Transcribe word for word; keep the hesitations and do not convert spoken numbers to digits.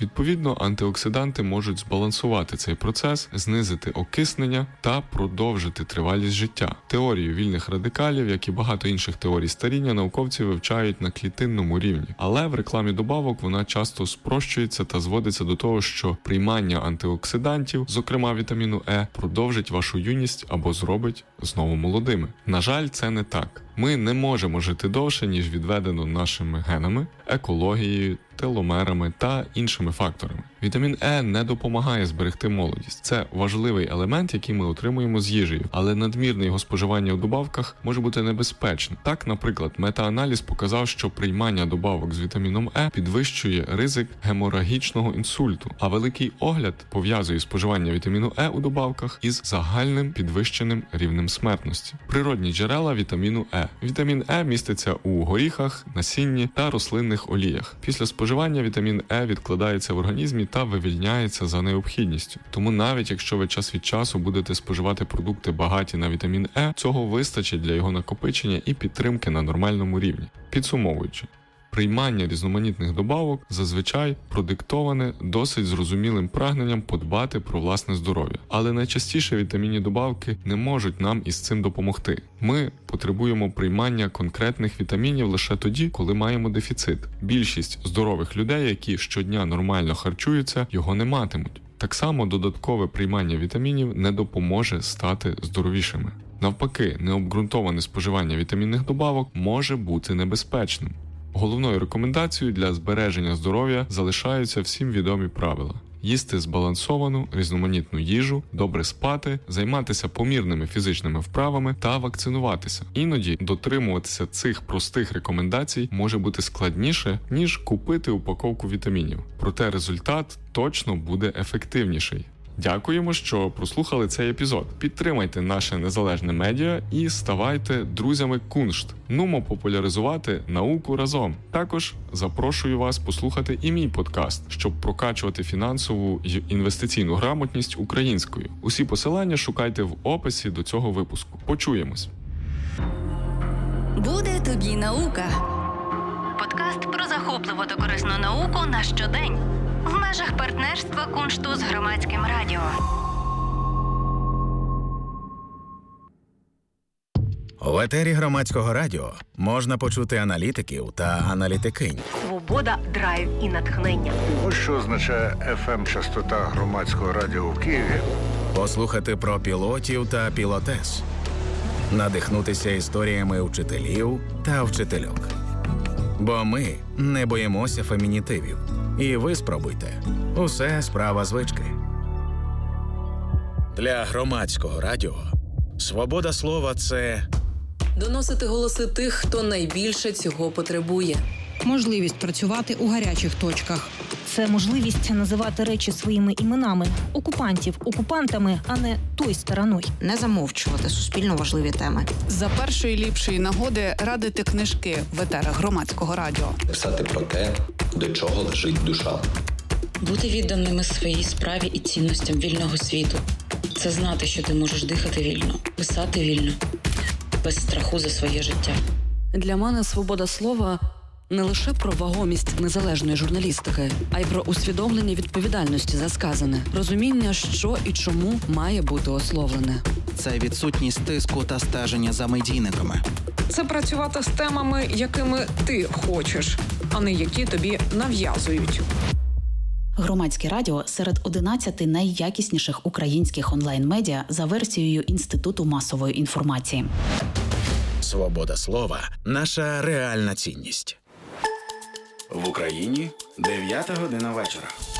Відповідно, антиоксиданти можуть збалансувати цей процес, знизити окиснення та продовжити тривалість життя. Теорію вільних радикалів, як і багато інших теорій старіння, науковці вивчають на клітинному рівні. Але в рекламі добавок вона часто спрощується та зводиться до того, що приймання антиоксидантів, зокрема вітаміну Е, продовжить вашу юність або зробить знову молодими. На жаль, це не так. Ми не можемо жити довше, ніж відведено нашими генами, екологією, теломерами та іншими факторами. Вітамін Е не допомагає зберегти молодість. Це важливий елемент, який ми отримуємо з їжею, але надмірне його споживання у добавках може бути небезпечним. Так, наприклад, метааналіз показав, що приймання добавок з вітаміном Е підвищує ризик геморагічного інсульту, а великий огляд пов'язує споживання вітаміну Е у добавках із загальним підвищеним рівнем смертності. Природні джерела вітаміну Е. Вітамін Е міститься у горіхах, насінні та рослинних оліях. Після споживання вітамін Е відкладається в організмі та вивільняється за необхідністю. Тому навіть якщо ви час від часу будете споживати продукти багаті на вітамін Е, цього вистачить для його накопичення і підтримки на нормальному рівні. Підсумовуючи, приймання різноманітних добавок зазвичай продиктоване досить зрозумілим прагненням подбати про власне здоров'я. Але найчастіше вітамінні добавки не можуть нам із цим допомогти. Ми потребуємо приймання конкретних вітамінів лише тоді, коли маємо дефіцит. Більшість здорових людей, які щодня нормально харчуються, його не матимуть. Так само додаткове приймання вітамінів не допоможе стати здоровішими. Навпаки, необґрунтоване споживання вітамінних добавок може бути небезпечним. Головною рекомендацією для збереження здоров'я залишаються всім відомі правила. Їсти збалансовану, різноманітну їжу, добре спати, займатися помірними фізичними вправами та вакцинуватися. Іноді дотримуватися цих простих рекомендацій може бути складніше, ніж купити упаковку вітамінів. Проте результат точно буде ефективніший. Дякуємо, що прослухали цей епізод. Підтримайте наше незалежне медіа і ставайте друзями Куншт. Нумо популяризувати науку разом. Також запрошую вас послухати і мій подкаст, щоб прокачувати фінансову й інвестиційну грамотність українською. Усі посилання шукайте в описі до цього випуску. Почуємось. Буде тобі наука. Подкаст про захопливу та корисну науку на щодень. В межах партнерства Куншту з Громадським радіо. В етері Громадського радіо можна почути аналітиків та аналітикинь. Свобода, драйв і натхнення. Ось що означає еф ем-частота Громадського радіо в Києві. Послухати про пілотів та пілотес. Надихнутися історіями вчителів та вчительок. Бо ми не боїмося фемінітивів. І ви спробуйте. Усе справа звички. Для Громадського радіо свобода слова – це доносити голоси тих, хто найбільше цього потребує. Можливість працювати у гарячих точках. Це можливість називати речі своїми іменами. Окупантів окупантами, а не той стороною. Не замовчувати суспільно важливі теми. За першої ліпшої нагоди радити книжки в етерах Громадського радіо. Писати про те, до чого лежить душа. Бути відданими своїй справі і цінностям вільного світу. Це знати, що ти можеш дихати вільно, писати вільно, без страху за своє життя. Для мене свобода слова – не лише про вагомість незалежної журналістики, а й про усвідомлення відповідальності за сказане, розуміння, що і чому має бути ословлене. Це відсутність тиску та стеження за медійниками. Це працювати з темами, якими ти хочеш, а не які тобі нав'язують. Громадське радіо серед одинадцяти найякісніших українських онлайн-медіа за версією Інституту масової інформації. Свобода слова – наша реальна цінність. В Україні дев'ята година вечора.